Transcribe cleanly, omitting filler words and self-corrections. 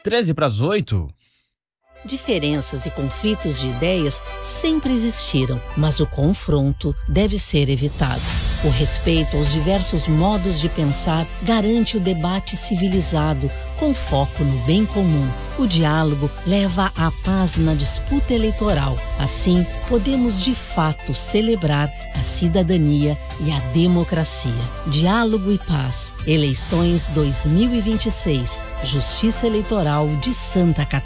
7:13. Diferenças e conflitos de ideias sempre existiram, mas o confronto deve ser evitado. O respeito aos diversos modos de pensar garante o debate civilizado, com foco no bem comum. O diálogo leva à paz na disputa eleitoral. Assim, podemos de fato celebrar a cidadania e a democracia. Diálogo e paz. Eleições 2026. Justiça Eleitoral de Santa Catarina.